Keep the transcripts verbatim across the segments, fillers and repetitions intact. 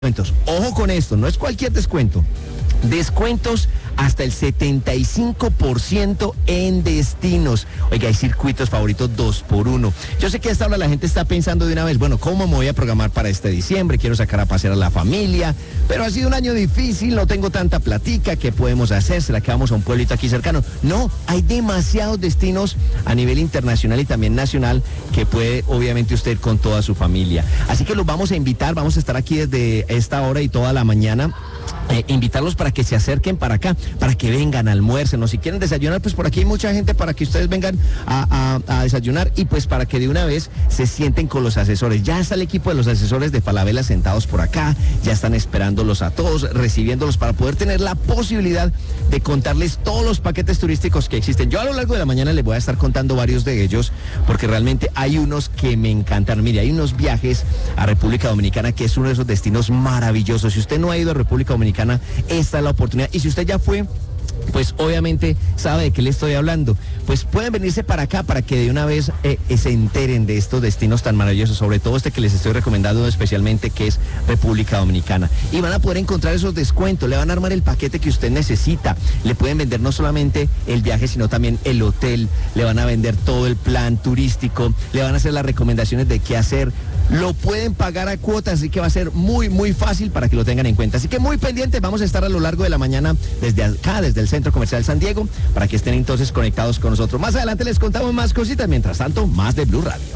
Descuentos. Ojo con esto, no es cualquier descuento. Descuentos hasta el setenta y cinco por ciento en destinos. Oiga, hay circuitos favoritos dos por uno. Yo sé que a esta hora la gente está pensando de una vez, bueno, ¿cómo me voy a programar para este diciembre? Quiero sacar a pasear a la familia, pero ha sido un año difícil, no tengo tanta platica, ¿qué podemos hacer? ¿Será que vamos a un pueblito aquí cercano? No, hay demasiados destinos a nivel internacional y también nacional que puede, obviamente, usted con toda su familia. Así que los vamos a invitar, vamos a estar aquí desde esta hora y toda la mañana. Eh, invitarlos para que se acerquen para acá, para que vengan, almuercen, o si quieren desayunar, pues por aquí hay mucha gente para que ustedes vengan a, a, a desayunar y pues para que de una vez se sienten con los asesores. Ya está el equipo de los asesores de Falabella sentados por acá, ya están esperándolos a todos, recibiéndolos para poder tener la posibilidad de contarles todos los paquetes turísticos que existen. Yo a lo largo de la mañana les voy a estar contando varios de ellos, porque realmente hay unos que me encantan. Mire, hay unos viajes a República Dominicana que es uno de esos destinos maravillosos. Si usted no ha ido a República Dominicana, esta es la oportunidad. Y si usted ya fue, pues obviamente sabe de qué le estoy hablando. Pues pueden venirse para acá para que de una vez eh, se enteren de estos destinos tan maravillosos, sobre todo este que les estoy recomendando especialmente, que es República Dominicana. Y van a poder encontrar esos descuentos, le van a armar el paquete que usted necesita. Le pueden vender no solamente el viaje, sino también el hotel, le van a vender todo el plan turístico, le van a hacer las recomendaciones de qué hacer. Lo pueden pagar a cuotas, así que va a ser muy, muy fácil para que lo tengan en cuenta. Así que muy pendientes, vamos a estar a lo largo de la mañana desde acá, desde el Centro Comercial San Diego, para que estén entonces conectados con nosotros. Más adelante les contamos más cositas, mientras tanto, más de Blue Radio.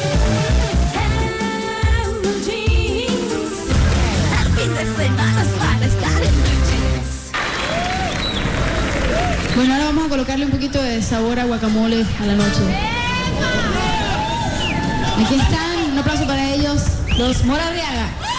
Bueno, ahora vamos a colocarle un poquito de sabor a guacamole a la noche. Aquí están, un aplauso para ellos, los Mora Arriaga.